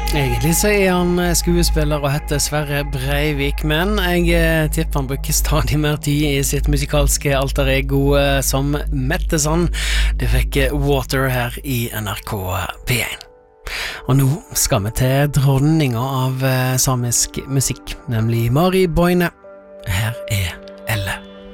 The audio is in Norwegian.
Egentlig så han skuespiller og heter Sverre Breivik, men jeg tipper han bruker stadig mer tid i sitt musikalske alter ego som Metteson. Det fikk Water her i NRK P1. Og nå skal vi til dronninga av samisk musikk, nemlig Mari Boine. Her